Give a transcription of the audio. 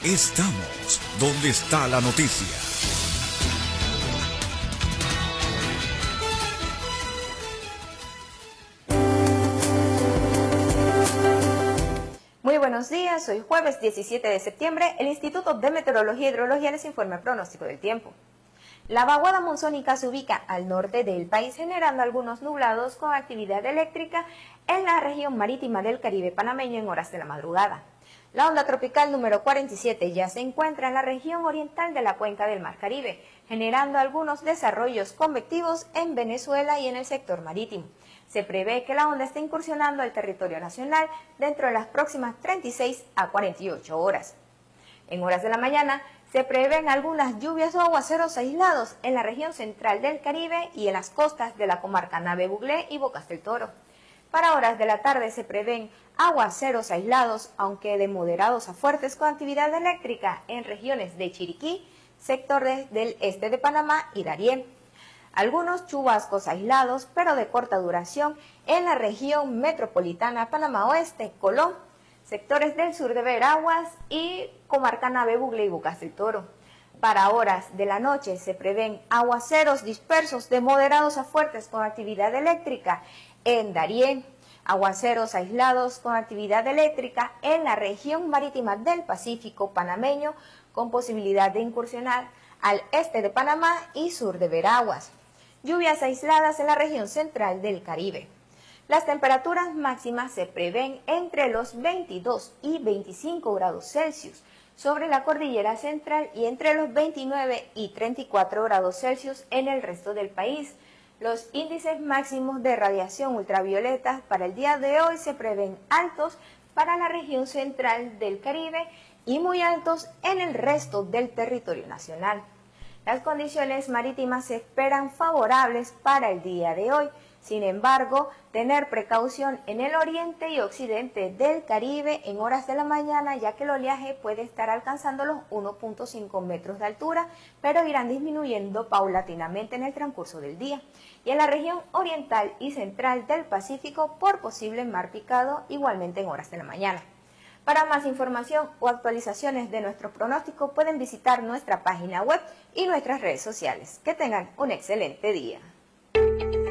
Estamos donde está la noticia. Muy buenos días, hoy jueves 17 de septiembre, el Instituto de Meteorología y Hidrología les informa el pronóstico del tiempo. La vaguada monzónica se ubica al norte del país, generando algunos nublados con actividad eléctrica en la región marítima del Caribe panameño en horas de la madrugada. La onda tropical número 47 ya se encuentra en la región oriental de la cuenca del Mar Caribe, generando algunos desarrollos convectivos en Venezuela y en el sector marítimo. Se prevé que la onda esté incursionando al territorio nacional dentro de las próximas 36 a 48 horas. En horas de la mañana se prevén algunas lluvias o aguaceros aislados en la región central del Caribe y en las costas de la comarca Nave Buglé y Bocas del Toro. Para horas de la tarde se prevén aguaceros aislados, aunque de moderados a fuertes con actividad eléctrica en regiones de Chiriquí, sectores del este de Panamá y Darién. Algunos chubascos aislados, pero de corta duración, en la región metropolitana Panamá Oeste, Colón, sectores del sur de Veraguas y comarca Nave Buglé y Bocas del Toro. Para horas de la noche se prevén aguaceros dispersos de moderados a fuertes con actividad eléctrica en Darién, aguaceros aislados con actividad eléctrica en la región marítima del Pacífico panameño, con posibilidad de incursionar al este de Panamá y sur de Veraguas. Lluvias aisladas en la región central del Caribe. Las temperaturas máximas se prevén entre los 22 y 25 grados Celsius sobre la cordillera central y entre los 29 y 34 grados Celsius en el resto del país. Los índices máximos de radiación ultravioleta para el día de hoy se prevén altos para la región central del Caribe y muy altos en el resto del territorio nacional. Las condiciones marítimas se esperan favorables para el día de hoy. Sin embargo, tener precaución en el oriente y occidente del Caribe en horas de la mañana, ya que el oleaje puede estar alcanzando los 1.5 metros de altura, pero irán disminuyendo paulatinamente en el transcurso del día. Y en la región oriental y central del Pacífico, por posible mar picado, igualmente en horas de la mañana. Para más información o actualizaciones de nuestro pronóstico, pueden visitar nuestra página web y nuestras redes sociales. Que tengan un excelente día.